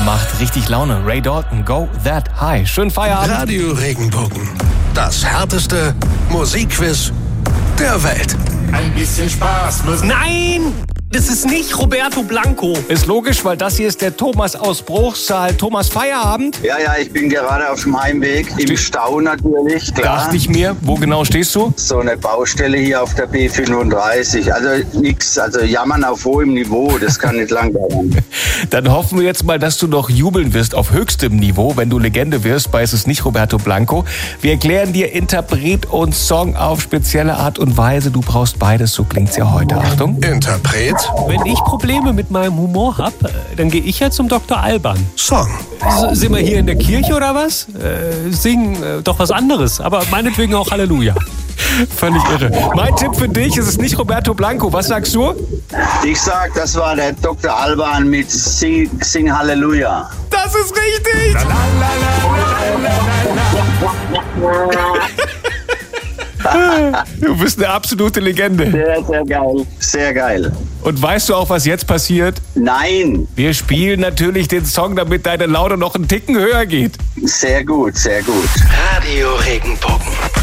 Macht richtig Laune. Ray Dalton, Go That High. Schönen Feierabend. Radio Regenbogen. Das härteste Musikquiz der Welt. Ein bisschen Spaß müssen. Nein! Das ist nicht Roberto Blanco. Ist logisch, weil das hier ist der Thomas aus Bruchsal. Thomas, Feierabend? Ja, ich bin gerade auf dem Heimweg. Im Stau natürlich, klar. Dachte ich mir. Wo genau stehst du? So eine Baustelle hier auf der B35. Also nix, jammern auf hohem Niveau, das kann nicht lang dauern. Dann hoffen wir jetzt mal, dass du noch jubeln wirst auf höchstem Niveau, wenn du Legende wirst, bei Es ist nicht Roberto Blanco. Wir erklären dir Interpret und Song auf spezielle Art und Weise. Du brauchst beides, so klingt's ja heute. Achtung. Interpret, Wenn ich Probleme mit meinem Humor hab, dann gehe ich ja zum Dr. Alban. Song. Sind wir hier in der Kirche oder was? Singen doch was anderes, aber meinetwegen auch Halleluja. Völlig irre. Mein Tipp für dich, es ist nicht Roberto Blanco. Was sagst du? Ich sag, das war der Dr. Alban mit Sing Halleluja. Das ist richtig! Du bist eine absolute Legende. Sehr, sehr geil. Sehr geil. Und weißt du auch, was jetzt passiert? Nein, Wir spielen natürlich den Song, damit deine Laune noch einen Ticken höher geht. sehr gut, sehr gut. Radio Regenbogen.